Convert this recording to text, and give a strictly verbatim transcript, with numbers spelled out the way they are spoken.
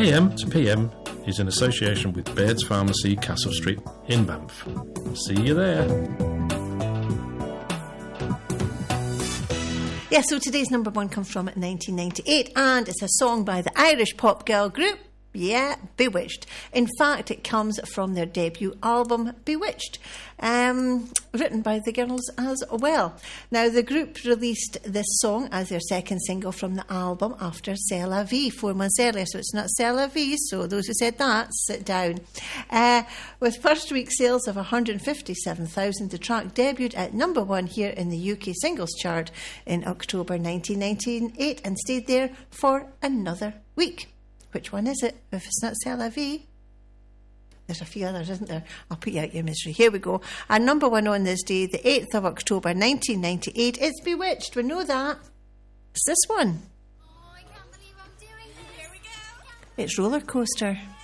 A M to P M is in association with Baird's Pharmacy, Castle Street in Banff. See you there. Yeah, so today's number one comes from nineteen ninety-eight, and it's a song by the Irish pop girl group, yeah, Bewitched. In fact, it comes from their debut album, Bewitched, um, written by the girls as well. Now, the group released this song as their second single from the album after C'est La Vie four months earlier, so it's not C'est La Vie, so those who said that, sit down. Uh, with first week sales of one hundred fifty-seven thousand, the track debuted at number one here in the U K singles chart in October nineteen ninety-eight and stayed there for another week. Which one is it? If it's not C'est La Vie, there's a few others, isn't there? I'll put you out your misery. Here we go. And number one on this day, the eighth of October nineteen ninety-eight, it's Bewitched. We know that. It's this one. Oh, I can't believe I'm doing it. Here we go. It's Roller Coaster.